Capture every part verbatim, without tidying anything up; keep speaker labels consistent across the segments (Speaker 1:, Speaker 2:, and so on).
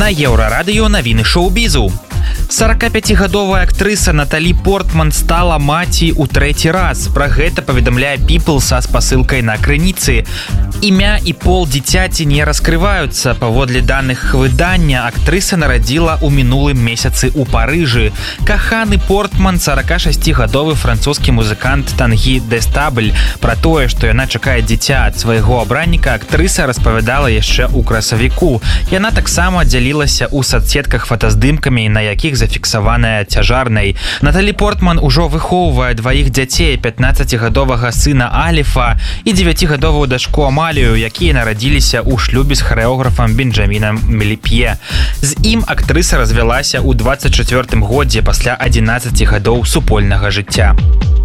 Speaker 1: На Еўрарадыё навіны шоу-бізу. сорокапяцігадовая актрыса Наталі Портман стала маці ў трэці раз. Пра гэта паведамляе People са спасылкай на крыніцы. Імя і пол дзіцяці не раскрываюцца. Паводле даных выдання, актрыса нарадзіла ў мінулым месяцы ў Парыжы. Каханы Портман, сорокашасцігадовы французскі музыкант Тангі Дестабль. Пра тое, што яна чакае дзіця ад свайго абранніка, актрыса распавядала яшчэ ў красавіку. Яна таксама дзялілася ў соцсетках фотаздымкамі, на якіх зафіксаваная цяжарнай. Наталі Портман ужо выхоўвае дваіх дзяцей, пятнаццацігадовага сына Аліфа і дзевяцігадовую дачку Амалію, якія нарадзіліся ў шлюбе з харэографам Бенджамінам Меліпье. З ім актрыса развялася ў дваццаць чацвёртым годзе пасля адзінаццаці гадоў супольнага жыцця.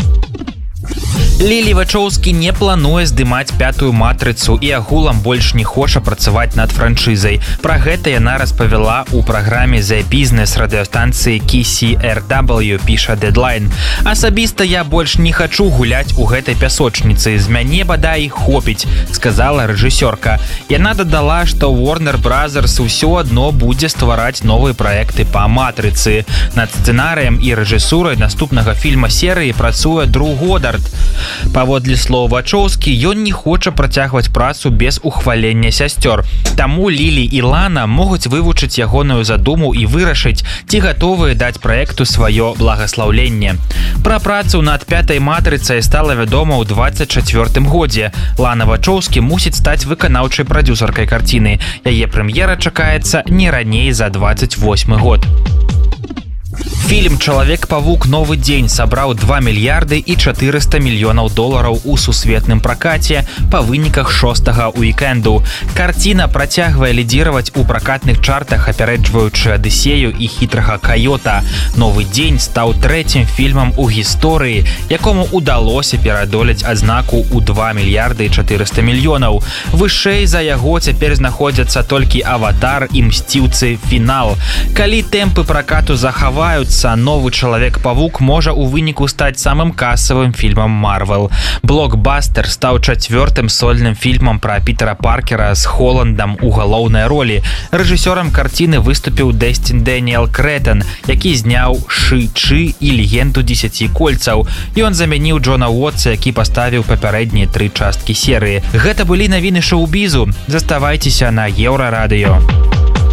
Speaker 1: Лілі Вачоўскі не плануе здымаць пятую матрыцу і агулам больш не хоча працаваць над франшызай. Пра гэта яна распавяла ў праграме The Business радыёстанцыі Ки Си Ар Дабл Ю, піша Deadline. Асабіста я больш не хачу гуляць у гэтай пясочніцы. З мяне бадай хопіць, сказала рэжысёрка. Яна дадала, што Warner Brothers усё адно будзе ствараць новыя праекты па матрыцы. Над сцэнарыем і рэжысурай наступнага фільма серыі працуе Дру Годард. Паводле слоў Вачоўскі, ён не хоча працягваць працу без ухвалення сясцёр. Таму Лілі і Лана могуць вывучыць ягоную задуму і вырашыць, ці гатовыя даць праекту сваё благаслаўленне. Пра працу над пятай матрыцай стала вядома ў дваццаць чацвёртым годзе. Лана Вачоўскі мусіць стаць выканаўчай прадзюсаркай карціны. Яе прэм'ера чакаецца не раней за дваццаць восьмы год. Фільм «Чалавек-павук. Новы дзень» сабраў два мільярды і чатырыста мільёнаў долараў у сусветным пракаце па выніках шостага уікенду. Карціна працягвае лідзіраваць у пракатных чартах, апярэджваючы «Адысею» і «Хітрага каёта». «Новы дзень» стаў трэцім фільмам у гісторыі, якому удалося перадолець адзнаку ў два мільярды і чатырыста мільёнаў. Вышэй за яго цяпер знаходзяцца толькі «Аватар» і «Мсціўцы. Фінал». Калі тэмпы пракату захаваюцца, новы «Чалавек-павук» можа ў выніку стаць самым касавым фільмам Марвел. «Блокбастер» стаў чацвёртым сольным фільмам пра Пітера Паркера з Холландам у галоўнай ролі. Рэжысёрам карціны выступіў Дэсцін Дэніэл Крэтэн, які зняў «Шы-Чы» і «Легенду дзесяці кольцаў». Ён замяніў Джона Уотса, які паставіў папярэднія тры часткі серыі. Гэта былі навіны шоу-бізу. Заставайцеся на Еўрарадыё.